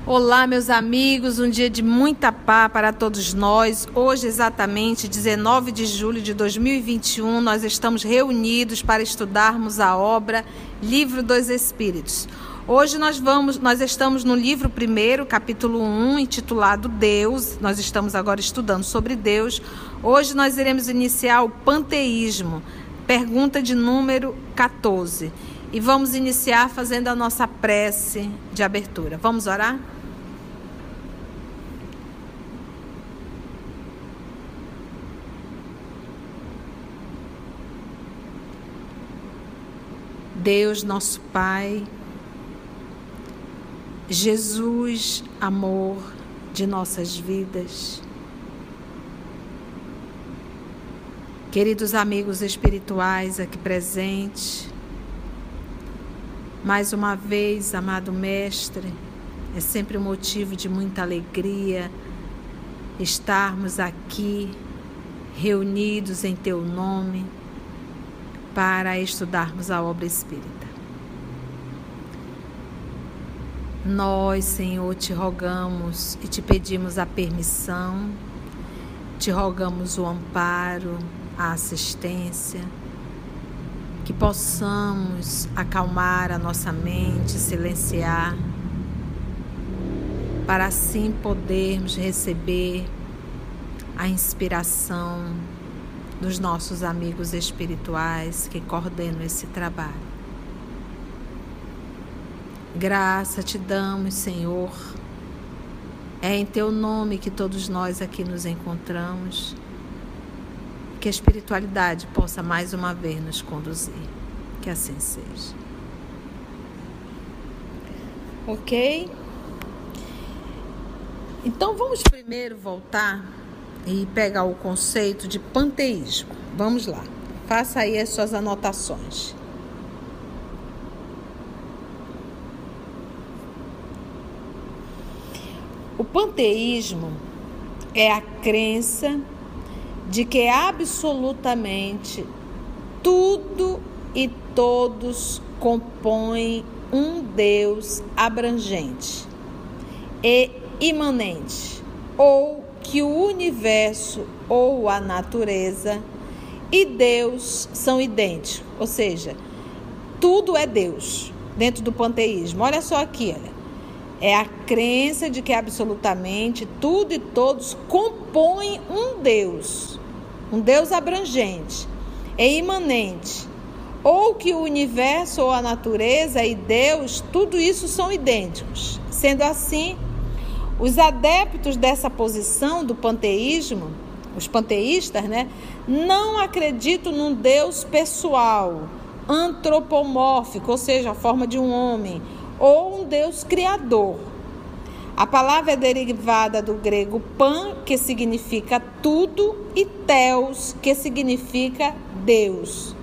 Olá, meus amigos, um dia de muita paz para todos nós. Hoje, exatamente 19 de julho de 2021, nós estamos reunidos para estudarmos a obra Livro dos Espíritos. Hoje nós estamos no livro 1, capítulo 1, intitulado Deus. Nós estamos agora estudando sobre Deus. Hoje nós iremos iniciar o panteísmo, pergunta de número 14. E vamos iniciar fazendo a nossa prece de abertura. Vamos orar? Deus, nosso Pai, Jesus, amor de nossas vidas, queridos amigos espirituais aqui presentes, mais uma vez, amado Mestre, é sempre um motivo de muita alegria estarmos aqui reunidos em Teu nome para estudarmos a obra espírita. Nós, Senhor, te rogamos e te pedimos a permissão, te rogamos o amparo, a assistência, que possamos acalmar a nossa mente, silenciar, para assim podermos receber a inspiração dos nossos amigos espirituais que coordenam esse trabalho. Graça te damos, Senhor. É em Teu nome que todos nós aqui nos encontramos. Que a espiritualidade possa mais uma vez nos conduzir. Que assim seja. Ok? Então vamos primeiro voltar e pegar o conceito de panteísmo. Vamos lá. Faça aí as suas anotações. O panteísmo é a crença de que absolutamente tudo e todos compõem um Deus abrangente e imanente, ou que o universo ou a natureza e Deus são idênticos, ou seja, tudo é Deus dentro do panteísmo. Olha só aqui, olha. É a crença de que absolutamente tudo e todos compõem um Deus abrangente e imanente, ou que o universo ou a natureza e Deus, tudo isso são idênticos. Sendo assim, os adeptos dessa posição do panteísmo, os panteístas, não acreditam num Deus pessoal, antropomórfico, ou seja, a forma de um homem, ou um Deus criador. A palavra é derivada do grego pan, que significa tudo, e theos, que significa Deus.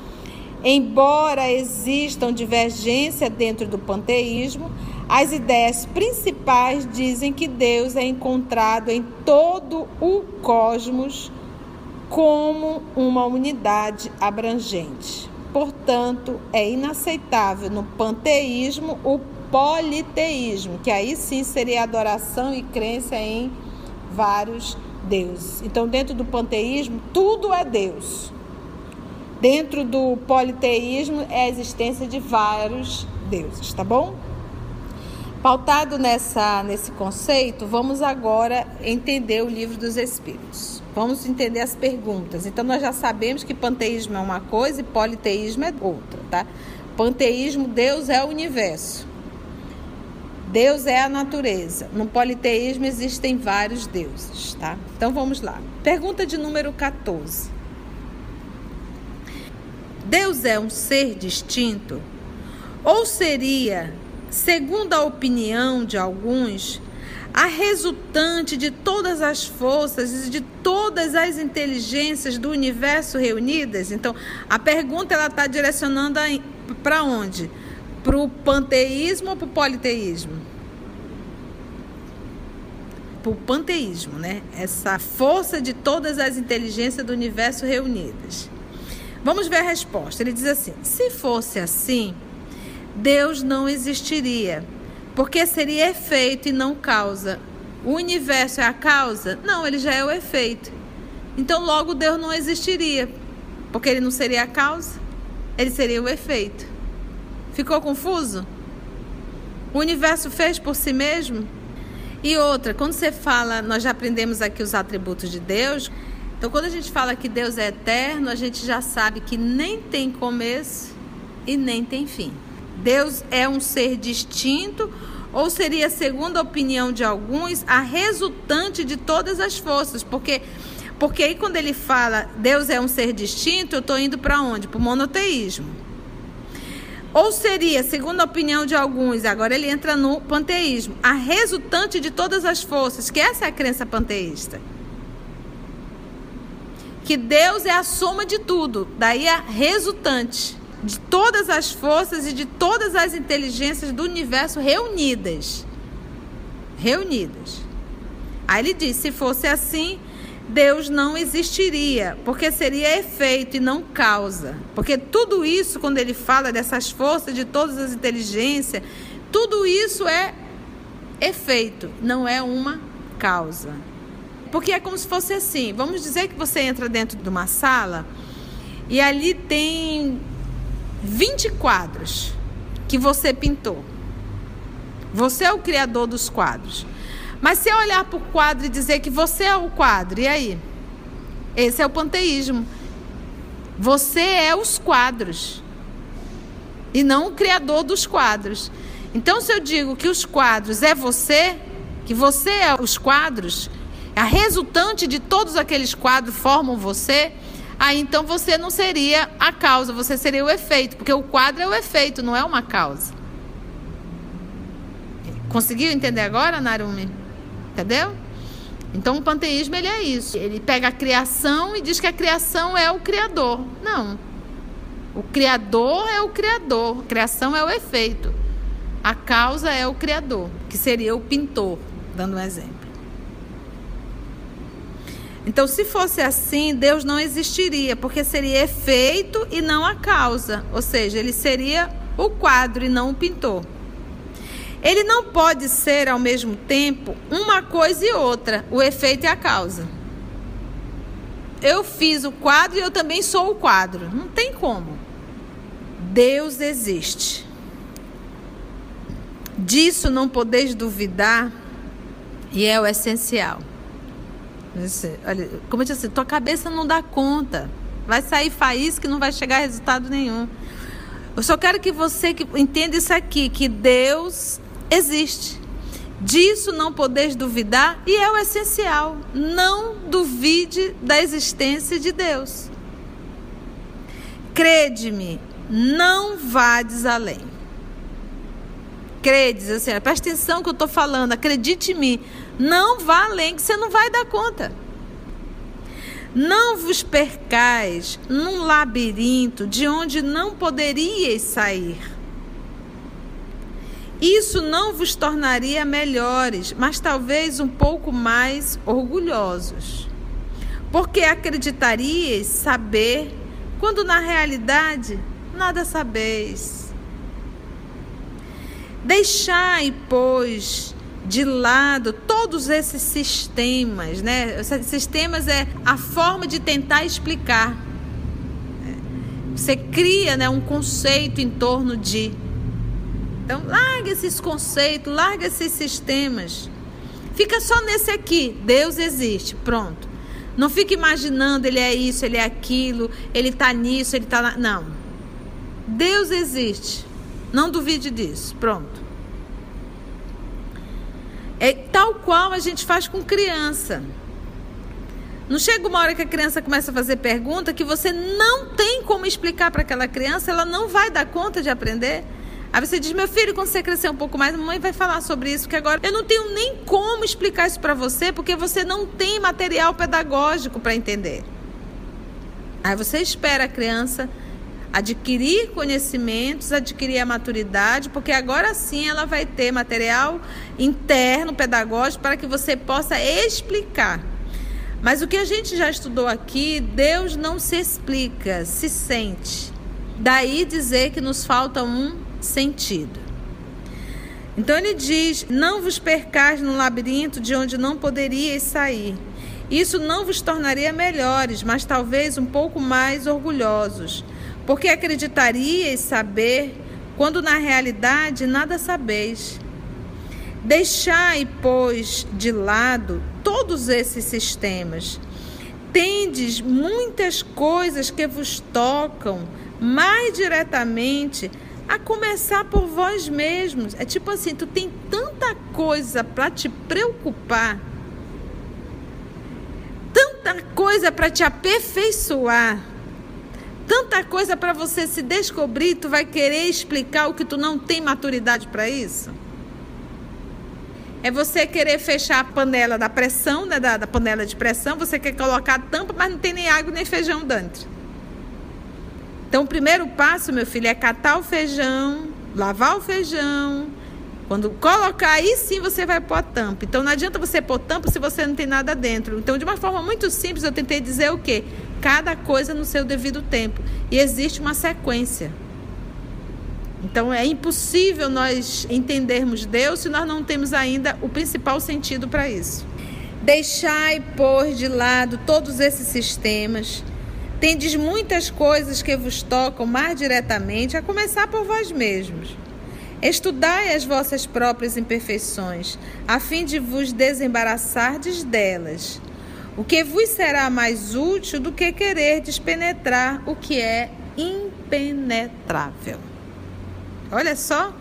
Embora existam divergências dentro do panteísmo, as ideias principais dizem que Deus é encontrado em todo o cosmos como uma unidade abrangente. Portanto, é inaceitável no panteísmo o politeísmo, que aí sim seria adoração e crença em vários deuses. Então, dentro do panteísmo, tudo é Deus. Dentro do politeísmo, é a existência de vários deuses, tá bom? Pautado nesse conceito, vamos agora entender o Livro dos Espíritos. Vamos entender as perguntas. Então, nós já sabemos que panteísmo é uma coisa e politeísmo é outra, tá? Panteísmo, Deus é o universo. Deus é a natureza. No politeísmo existem vários deuses, tá? Então, vamos lá. Pergunta de número 14. Deus é um ser distinto? Ou seria, segundo a opinião de alguns, a resultante de todas as forças e de todas as inteligências do universo reunidas? Então, a pergunta está direcionando para onde? Para o panteísmo ou para o politeísmo? Para o panteísmo, Essa força de todas as inteligências do universo reunidas. Vamos ver a resposta. Ele diz assim: se fosse assim, Deus não existiria, Porque seria efeito e não causa. O universo é a causa? Não, ele já é o efeito. Então logo Deus não existiria, porque ele não seria a causa, ele seria o efeito. Ficou confuso? O universo fez por si mesmo? E outra, quando você fala, nós já aprendemos aqui os atributos de Deus. Então quando a gente fala que Deus é eterno, a gente já sabe que nem tem começo e nem tem fim. Deus é um ser distinto, ou seria, segundo a opinião de alguns, a resultante de todas as forças. Porque aí quando ele fala Deus é um ser distinto, eu estou indo para onde? Para o monoteísmo. Ou seria, segundo a opinião de alguns, agora ele entra no panteísmo, a resultante de todas as forças, que essa é a crença panteísta. Que Deus é a soma de tudo, daí a resultante de todas as forças e de todas as inteligências do universo reunidas. Aí ele diz, se fosse assim, Deus não existiria, porque seria efeito e não causa. Porque tudo isso, quando ele fala dessas forças, de todas as inteligências, tudo isso é efeito, não é uma causa. Porque é como se fosse assim, vamos dizer que você entra dentro de uma sala e ali tem 20 quadros que você pintou. Você é o criador dos quadros. Mas se eu olhar para o quadro e dizer que você é o quadro, e aí? Esse é o panteísmo. Você é os quadros e não o criador dos quadros. Então, se eu digo que os quadros é você, que você é os quadros, a resultante de todos aqueles quadros formam você, aí então você não seria a causa, você seria o efeito, porque o quadro é o efeito, não é uma causa. Conseguiu entender agora, Narumi? Entendeu? Então o panteísmo ele é isso. Ele pega a criação e diz que a criação é o criador. Não. O criador é o criador. A criação é o efeito. A causa é o criador, que seria o pintor, dando um exemplo. Então, se fosse assim, Deus não existiria, porque seria efeito e não a causa. Ou seja, ele seria o quadro e não o pintor. Ele não pode ser, ao mesmo tempo, uma coisa e outra, o efeito e a causa. Eu fiz o quadro e eu também sou o quadro. Não tem como. Deus existe. Disso não podeis duvidar, e é o essencial. Olha, como eu disse, tua cabeça não dá conta. Vai sair faísca que não vai chegar a resultado nenhum. Eu só quero que você entenda isso aqui, que Deus existe. Disso não podeis duvidar, e é o essencial. Não duvide da existência de Deus. Crede-me, não vades além. Credes, assim, presta atenção no que eu estou falando, acredite em mim. Não vá além, que você não vai dar conta. Não vos percais num labirinto de onde não poderíeis sair. Isso não vos tornaria melhores, mas talvez um pouco mais orgulhosos. Porque acreditaríeis saber, quando na realidade nada sabeis. Deixai, pois, de lado todos esses sistemas, né? Sistemas é a forma de tentar explicar. Você cria, né, um conceito em torno de. Então, larga esses conceitos, larga esses sistemas. Fica só nesse aqui. Deus existe, pronto. Não fica imaginando, ele é isso, ele é aquilo, ele está nisso, ele está lá. Não. Deus existe. Não duvide disso, pronto. É tal qual a gente faz com criança. Não chega uma hora que a criança começa a fazer pergunta que você não tem como explicar para aquela criança, ela não vai dar conta de aprender. Aí você diz, meu filho, quando você crescer um pouco mais, a mamãe vai falar sobre isso, porque agora eu não tenho nem como explicar isso para você, porque você não tem material pedagógico para entender. Aí você espera a criança adquirir conhecimentos, adquirir a maturidade, porque agora sim ela vai ter material interno, pedagógico, para que você possa explicar. Mas o que a gente já estudou aqui, Deus não se explica, se sente. Daí dizer que nos falta um sentido. Então ele diz: não vos percais no labirinto de onde não poderíeis sair. Isso não vos tornaria melhores, mas talvez um pouco mais orgulhosos, porque acreditaríeis saber, quando na realidade nada sabeis. Deixai, pois, de lado todos esses sistemas. Tendes muitas coisas que vos tocam mais diretamente, a começar por vós mesmos. É tipo assim, tu tem tanta coisa para te preocupar, tanta coisa para te aperfeiçoar, tanta coisa para você se descobrir, tu vai querer explicar o que tu não tem maturidade para isso? É você querer fechar a panela da pressão, né, da panela de pressão, você quer colocar a tampa, mas não tem nem água nem feijão dentro. Então, o primeiro passo, meu filho, é catar o feijão, lavar o feijão. Quando colocar, aí sim você vai pôr a tampa. Então, não adianta você pôr tampa se você não tem nada dentro. Então, de uma forma muito simples, eu tentei dizer o quê? Cada coisa no seu devido tempo. E existe uma sequência. Então, é impossível nós entendermos Deus se nós não temos ainda o principal sentido para isso. Deixai, pois, de lado todos esses sistemas. Tendes muitas coisas que vos tocam mais diretamente, a começar por vós mesmos. Estudai as vossas próprias imperfeições, a fim de vos desembaraçardes delas. O que vos será mais útil do que quererdes penetrar o que é impenetrável. Olha só.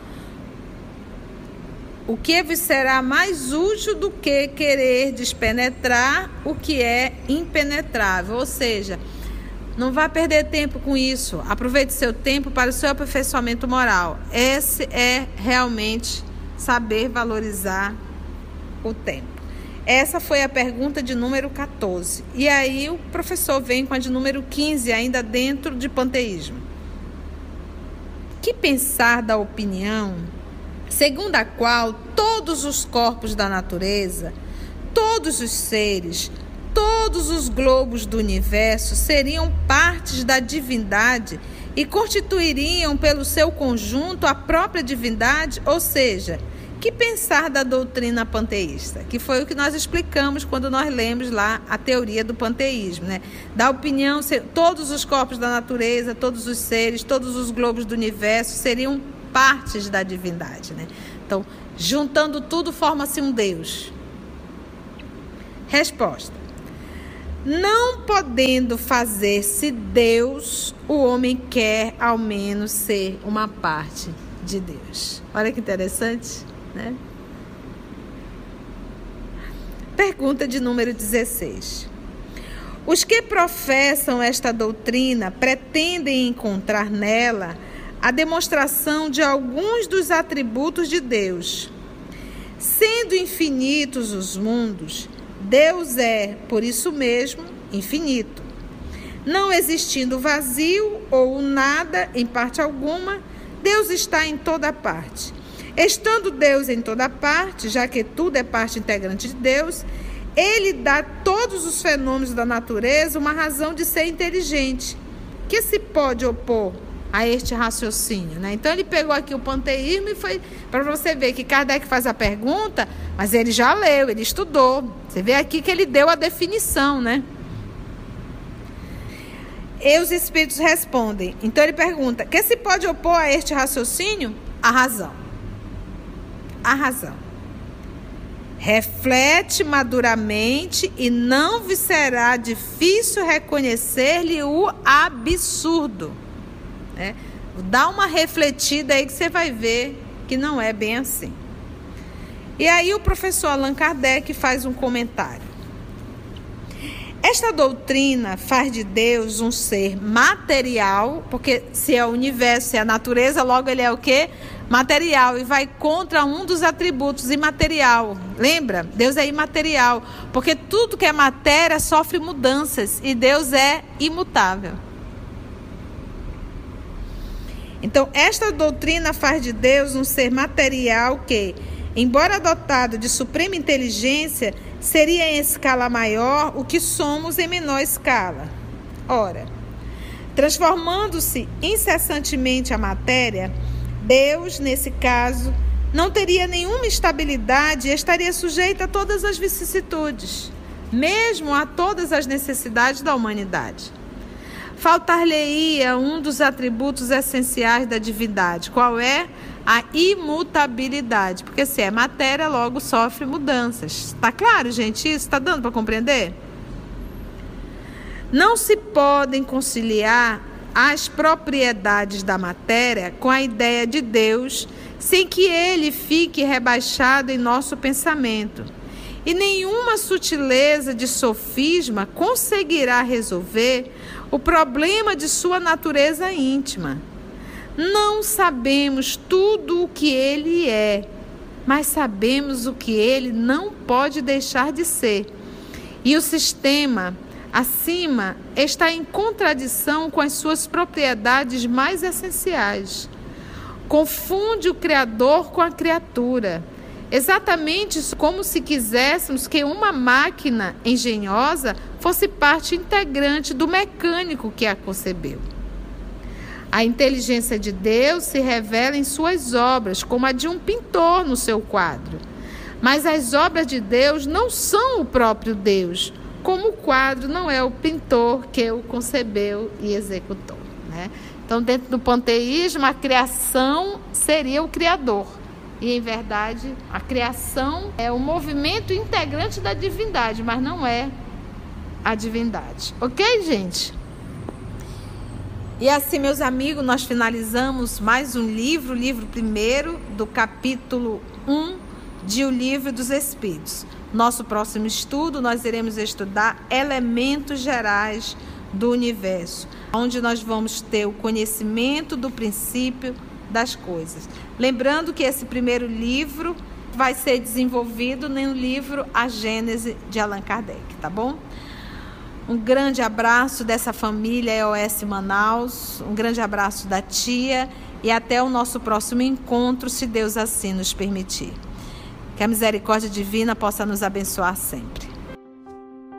O que vos será mais útil do que quererdes penetrar o que é impenetrável. Ou seja, não vá perder tempo com isso. Aproveite seu tempo para o seu aperfeiçoamento moral. Esse é realmente saber valorizar o tempo. Essa foi a pergunta de número 14. E aí o professor vem com a de número 15, ainda dentro de panteísmo. Que pensar da opinião segundo a qual todos os corpos da natureza, todos os seres, todos os globos do universo seriam partes da divindade e constituiriam pelo seu conjunto a própria divindade? Ou seja, que pensar da doutrina panteísta? Que foi o que nós explicamos quando nós lemos lá a teoria do panteísmo, né? Da opinião, todos os corpos da natureza, todos os seres, todos os globos do universo seriam partes da divindade, né? Então, juntando tudo, forma-se um Deus. Resposta: não podendo fazer-se Deus, o homem quer ao menos ser uma parte de Deus. Olha que interessante, né? Pergunta de número 16. Os que professam esta doutrina pretendem encontrar nela a demonstração de alguns dos atributos de Deus. Sendo infinitos os mundos, Deus é, por isso mesmo, infinito. Não existindo vazio ou nada em parte alguma, Deus está em toda parte. Estando Deus em toda parte, já que tudo é parte integrante de Deus, Ele dá a todos os fenômenos da natureza uma razão de ser inteligente, que se pode opor a este raciocínio, né? Então ele pegou aqui o panteísmo e foi para você ver que Kardec faz a pergunta, mas ele já leu, ele estudou. Você vê aqui que ele deu a definição, né? E os espíritos respondem. Então ele pergunta: que se pode opor a este raciocínio? A razão. A razão. Reflete maduramente e não vos será difícil reconhecer-lhe o absurdo. Dá uma refletida aí que você vai ver que não é bem assim. E aí o professor Allan Kardec faz um comentário. Esta doutrina faz de Deus um ser material, porque se é o universo, se é a natureza, logo ele é o quê? Material, e vai contra um dos atributos, imaterial. Lembra? Deus é imaterial, porque tudo que é matéria sofre mudanças e Deus é imutável. Então, esta doutrina faz de Deus um ser material que, embora dotado de suprema inteligência, seria em escala maior o que somos em menor escala. Ora, transformando-se incessantemente a matéria, Deus, nesse caso, não teria nenhuma estabilidade e estaria sujeita a todas as vicissitudes, mesmo a todas as necessidades da humanidade. Faltar-lhe-ia um dos atributos essenciais da divindade. Qual é? A imutabilidade. Porque se é matéria, logo sofre mudanças. Está claro, gente? Isso está dando para compreender? Não se podem conciliar as propriedades da matéria com a ideia de Deus, sem que ele fique rebaixado em nosso pensamento. E nenhuma sutileza de sofisma conseguirá resolver o problema de sua natureza íntima. Não sabemos tudo o que ele é, mas sabemos o que ele não pode deixar de ser. E o sistema acima está em contradição com as suas propriedades mais essenciais. Confunde o Criador com a criatura. Exatamente como se quiséssemos que uma máquina engenhosa fosse parte integrante do mecânico que a concebeu. A inteligência de Deus se revela em suas obras, como a de um pintor no seu quadro. Mas as obras de Deus não são o próprio Deus, como o quadro não é o pintor que o concebeu e executou, né? Então, dentro do panteísmo, a criação seria o Criador. E, em verdade, a criação é o movimento integrante da divindade, mas não é a divindade. Ok, gente? E assim, meus amigos, nós finalizamos mais um livro, o livro primeiro do capítulo 1 de O Livro dos Espíritos. Nosso próximo estudo, nós iremos estudar elementos gerais do universo, onde nós vamos ter o conhecimento do princípio das coisas. Lembrando que esse primeiro livro vai ser desenvolvido no livro A Gênese de Allan Kardec, tá bom? Um grande abraço dessa família EOS Manaus, um grande abraço da tia e até o nosso próximo encontro, se Deus assim nos permitir. Que a misericórdia divina possa nos abençoar sempre.